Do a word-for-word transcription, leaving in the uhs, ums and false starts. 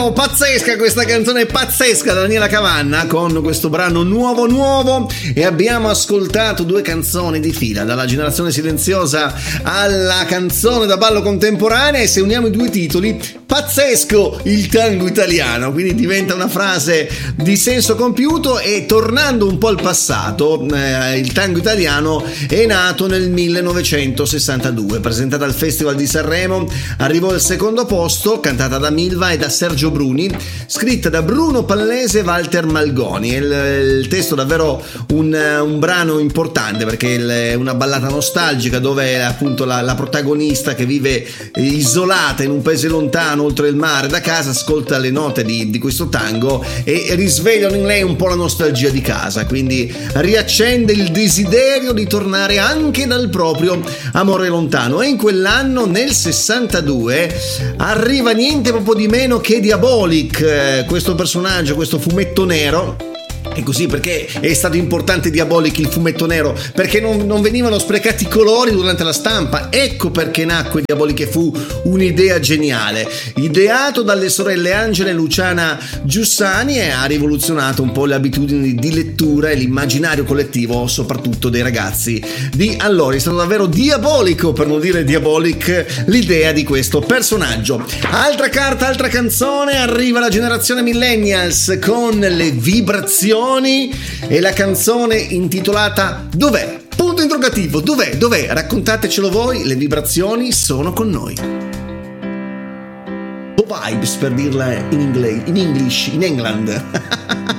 nuovo, pazzesca questa canzone pazzesca da Daniela Cavanna con questo brano nuovo nuovo, e abbiamo ascoltato due canzoni di fila, dalla Generazione Silenziosa alla canzone da ballo contemporanea, e se uniamo i due titoli, pazzesco il tango italiano, quindi diventa una frase di senso compiuto. E tornando un po' al passato, eh, il tango italiano è nato nel millenovecentosessantadue, presentata al Festival di Sanremo, arrivò al secondo posto, cantata da Milva e da Sergio Bruni, scritta da Bruno Pallese e Walter Malgoni. Il, il testo è davvero un, un brano importante, perché è una ballata nostalgica dove appunto la, la protagonista, che vive isolata in un paese lontano oltre il mare da casa, ascolta le note di, di questo tango e risvegliano in lei un po' la nostalgia di casa, quindi riaccende il desiderio di tornare anche dal proprio amore lontano. E in quell'anno, nel sessantadue, arriva niente proprio di meno che Diabolik, questo personaggio, questo fumetto nero. E così, perché è stato importante Diabolik, il fumetto nero? Perché non, non venivano sprecati i colori durante la stampa. Ecco perché nacque Diabolik, e fu un'idea geniale, ideato dalle sorelle Angela e Luciana Giussani, e ha rivoluzionato un po' le abitudini di lettura e l'immaginario collettivo, soprattutto dei ragazzi di allora. È stato davvero diabolico, per non dire Diabolik, l'idea di questo personaggio. Altra carta, altra canzone, arriva la generazione millennials con Le Vibrazioni e la canzone intitolata Dov'è? Punto interrogativo, dov'è? Dov'è? Raccontatecelo voi, Le Vibrazioni sono con noi. O Vibes, per dirla in inglese, in English, in England.